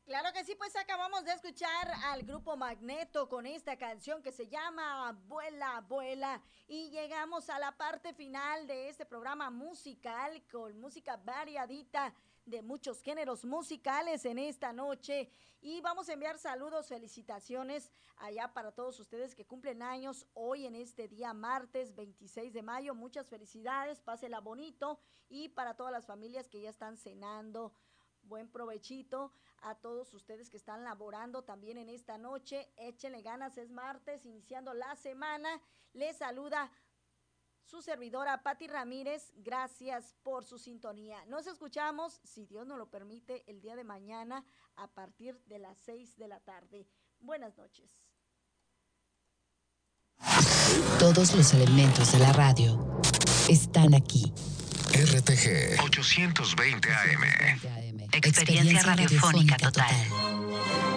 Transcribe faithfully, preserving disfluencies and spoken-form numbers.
Claro que sí, pues acabamos de escuchar al grupo Magneto con esta canción que se llama Vuela, Vuela. Y llegamos a la parte final de este programa musical con música variadita de muchos géneros musicales en esta noche. Y vamos a enviar saludos, felicitaciones allá para todos ustedes que cumplen años hoy en este día martes veintiséis de mayo. Muchas felicidades, pásela bonito. Y para todas las familias que ya están cenando, buen provechito a todos ustedes que están laborando también en esta noche. Échenle ganas, es martes, iniciando la semana. Les saluda su servidora Pati Ramírez. Gracias por su sintonía. Nos escuchamos, si Dios nos lo permite, el día de mañana a partir de las seis de la tarde. Buenas noches. Todos los elementos de la radio están aquí. R T G ochocientos veinte A M. Experiencia radiofónica total.